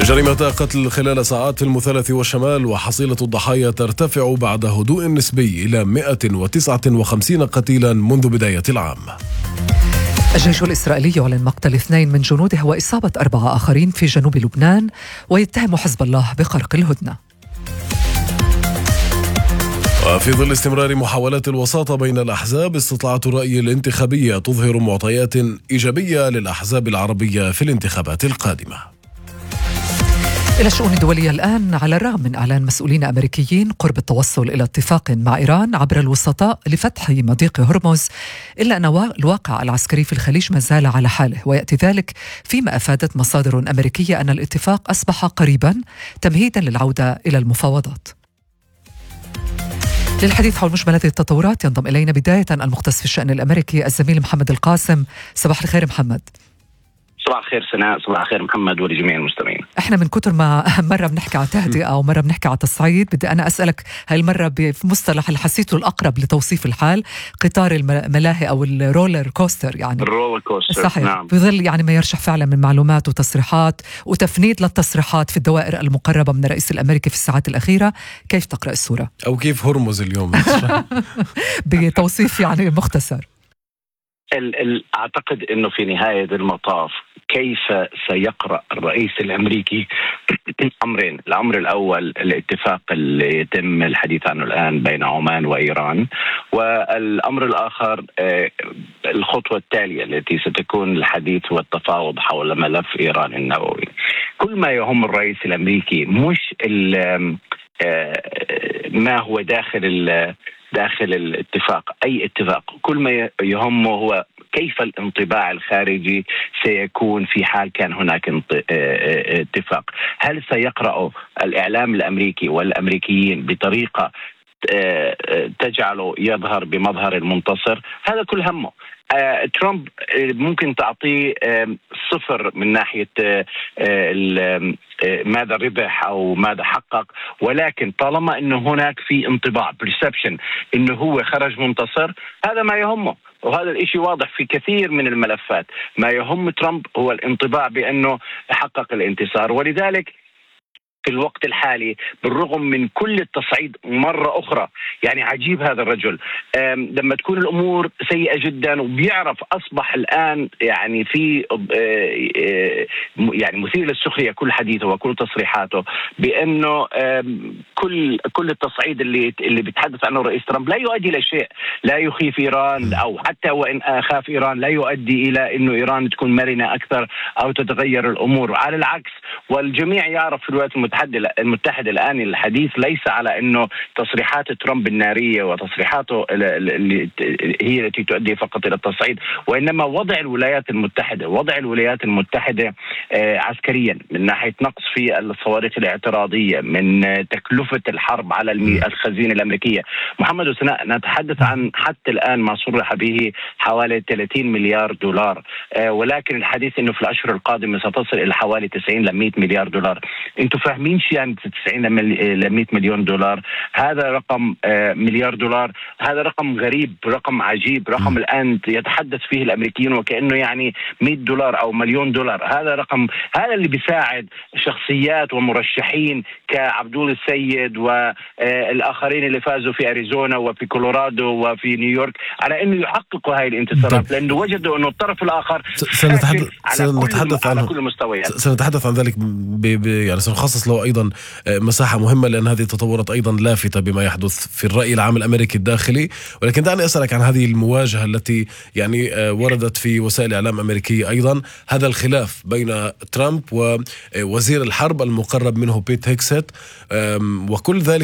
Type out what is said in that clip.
جريمة قتل خلال ساعات في المثلث والشمال، وحصيلة الضحايا ترتفع بعد هدوء نسبي إلى 159 قتيلا منذ بداية العام. الجيش الإسرائيلي يعلن مقتل 2 من جنوده وإصابة 4 آخرين في جنوب لبنان، ويتهم حزب الله بخرق الهدنة. وفي ظل استمرار محاولات الوساطة بين الأحزاب، استطلاعات الرأي الانتخابية تظهر معطيات إيجابية للأحزاب العربية في الانتخابات القادمة. إلى الشؤون الدولية الآن. على الرغم من إعلان مسؤولين أمريكيين قرب التوصل إلى اتفاق مع إيران عبر الوسطاء لفتح مضيق هرمز، إلا أن الواقع العسكري في الخليج ما زال على حاله، ويأتي ذلك فيما أفادت مصادر أمريكية أن الاتفاق أصبح قريبا تمهيدا للعودة إلى المفاوضات. للحديث حول مجملة التطورات ينضم إلينا بداية المختص في الشأن الأمريكي الزميل محمد القاسم. صباح الخير محمد. صباح الخير سناء، صباح الخير محمد ولجميع المستمعين. احنا من كتر ما مرة بنحكي على تهدئة أو مرة بنحكي على تصعيد، بدي أنا أسألك هاي المرة بمصطلح اللي حسيته الأقرب لتوصيف الحال، قطار الملاهي أو الرولر كوستر، يعني الرولر كوستر صحيح. نعم. بظل يعني ما يرشح فعلا من معلومات وتصريحات وتفنيد للتصريحات في الدوائر المقربة من الرئيس الأمريكي في الساعات الأخيرة، كيف تقرأ الصورة؟ أو كيف هرمز اليوم؟ بتوصيف يعني مختصر. أعتقد أنه في نهاية المطاف كيف سيقرأ الرئيس الأمريكي أمرين. الأمر الأول الاتفاق اللي يتم الحديث عنه الآن بين عمان وإيران، والأمر الآخر الخطوة التالية التي ستكون الحديث والتفاوض حول ملف إيران النووي. كل ما يهم الرئيس الأمريكي مش ما هو داخل الاتفاق، أي اتفاق، كل ما يهمه هو كيف الانطباع الخارجي سيكون في حال كان هناك اتفاق. هل سيقرأ الإعلام الأمريكي والأمريكيين بطريقة تجعله يظهر بمظهر المنتصر؟ هذا كل همه. ترامب ممكن تعطيه 0 من ناحية ماذا ربح أو ماذا حقق، ولكن طالما أنه هناك في انطباع perception أنه هو خرج منتصر، هذا ما يهمه. وهذا الاشي واضح في كثير من الملفات. ما يهم ترامب هو الانطباع بأنه حقق الانتصار، ولذلك في الوقت الحالي بالرغم من كل التصعيد مرة أخرى، يعني عجيب هذا الرجل لما تكون الأمور سيئة جدا وبيعرف أصبح الآن يعني في يعني مثير للسخرية كل حديثه وكل تصريحاته بأنه كل التصعيد اللي بيتحدث عنه رئيس ترامب لا يؤدي إلى شيء، لا يخيف إيران، أو حتى وإن أخاف إيران لا يؤدي إلى أنه إيران تكون مرنة أكثر أو تتغير الأمور. على العكس، والجميع يعرف في الولايات المتحدة الآن الحديث ليس على أنه تصريحات ترامب النارية وتصريحاته اللي هي التي تؤدي فقط إلى التصعيد، وإنما وضع الولايات المتحدة عسكريا من ناحية نقص في الصواريخ الاعتراضية، من تكلفة الحرب على الخزينة الأمريكية. محمد وسناء، نتحدث عن حتى الآن ما صرح به حوالي 30 مليار دولار، ولكن الحديث أنه في الأشهر القادمة ستصل إلى حوالي 90 ل 100 مليار دولار. أنتم فاهمين يعني 90 ل 100 مليون دولار؟ هذا رقم مليار دولار، هذا رقم غريب، رقم عجيب، رقم الآن يتحدث فيه الأمريكيين وكأنه يعني 100 دولار أو مليون دولار. هذا رقم، هذا اللي بيساعد شخصيات ومرشحين كعبدول السيد والآخرين اللي فازوا في أريزونا وفي كولورادو وفي نيويورك على أنه يحققوا هاي الانتصارات، لأنه وجدوا أنه الطرف الآخر على كل المستويات. سنتحدث عن ذلك يعني سنخصص له أيضا مساحة مهمة، لأن هذه التطورات أيضا لافتة بما يحدث في الرأي العام الأمريكي الداخلي. ولكن دعني أسألك عن هذه المواجهة التي يعني وردت في وسائل إعلام أمريكية أيضا، هذا الخلاف بين ترامب ووزير الحرب المقرب منه بيت هيكسيت، وكل ذلك